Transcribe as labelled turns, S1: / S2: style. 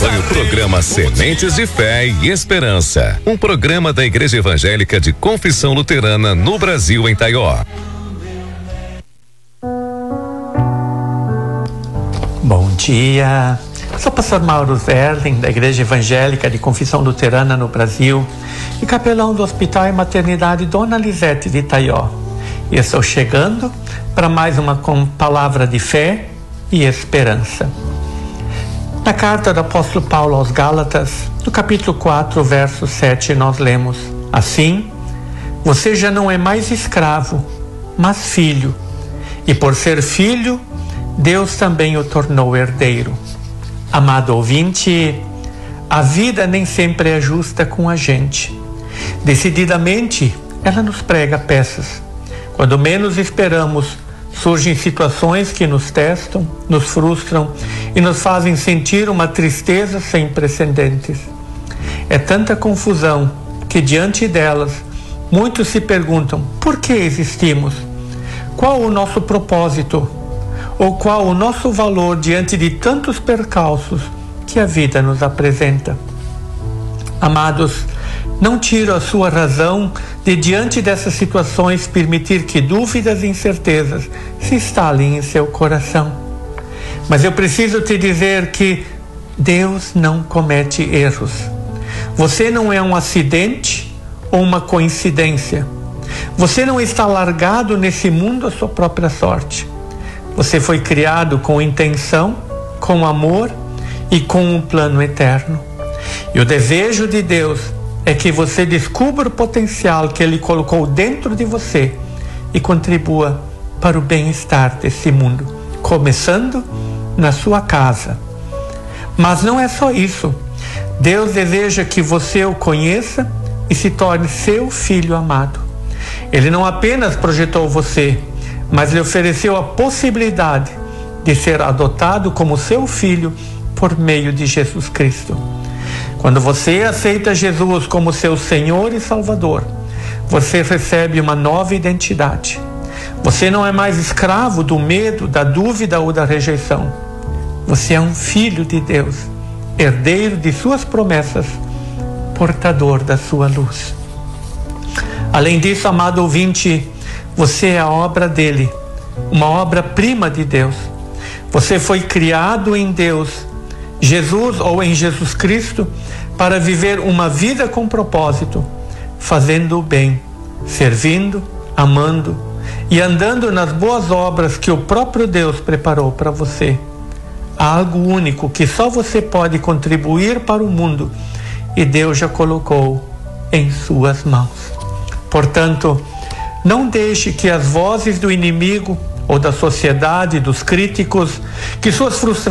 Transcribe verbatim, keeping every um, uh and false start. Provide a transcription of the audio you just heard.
S1: foi o programa Sementes de Fé e Esperança, um programa da Igreja Evangélica de Confissão Luterana no Brasil, em Taió.
S2: Bom dia, sou o pastor Mauro Verlin, da Igreja Evangélica de Confissão Luterana no Brasil e capelão do Hospital e Maternidade Dona Lisete de Taió. E estou chegando para mais uma com palavra de fé e esperança. Na carta do apóstolo Paulo aos Gálatas, no capítulo quatro, verso sete, nós lemos: assim, você já não é mais escravo, mas filho, e por ser filho, Deus também o tornou herdeiro. Amado ouvinte, a vida nem sempre é justa com a gente. Decididamente, ela nos prega peças. Quando menos esperamos, surgem situações que nos testam, nos frustram e nos fazem sentir uma tristeza sem precedentes. É tanta confusão que, diante delas, muitos se perguntam: por que existimos? Qual o nosso propósito? Ou qual o nosso valor diante de tantos percalços que a vida nos apresenta? Amados, não tiro a sua razão de, diante dessas situações, permitir que dúvidas e incertezas se instalem em seu coração. Mas eu preciso te dizer que Deus não comete erros. Você não é um acidente ou uma coincidência. Você não está largado nesse mundo à sua própria sorte. Você foi criado com intenção, com amor e com um plano eterno. E o desejo de Deus é que você descubra o potencial que Ele colocou dentro de você e contribua para o bem-estar desse mundo, começando na sua casa. Mas não é só isso. Deus deseja que você o conheça e se torne seu filho amado. Ele não apenas projetou você, mas lhe ofereceu a possibilidade de ser adotado como seu filho por meio de Jesus Cristo. Quando você aceita Jesus como seu Senhor e Salvador, você recebe uma nova identidade. Você não é mais escravo do medo, da dúvida ou da rejeição. Você é um filho de Deus, herdeiro de suas promessas, portador da sua luz. Além disso, amado ouvinte, você é a obra dele, uma obra-prima de Deus. Você foi criado em Deus, Jesus ou em Jesus Cristo, para viver uma vida com propósito, fazendo o bem, servindo, amando e andando nas boas obras que o próprio Deus preparou para você. Há algo único que só você pode contribuir para o mundo e Deus já colocou em suas mãos. Portanto, não deixe que as vozes do inimigo ou da sociedade, dos críticos, que suas frustrações